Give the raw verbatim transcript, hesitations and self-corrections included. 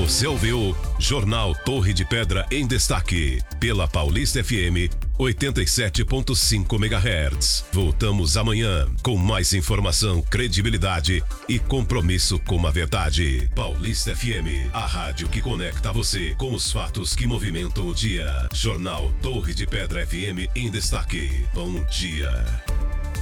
Você ouviu Jornal Torre de Pedra em Destaque, pela Paulista F M oitenta e sete ponto cinco megahertz. Voltamos amanhã com mais informação, credibilidade e compromisso com a verdade. Paulista F M, a rádio que conecta você com os fatos que movimentam o dia. Jornal Torre de Pedra F M em Destaque. Bom dia.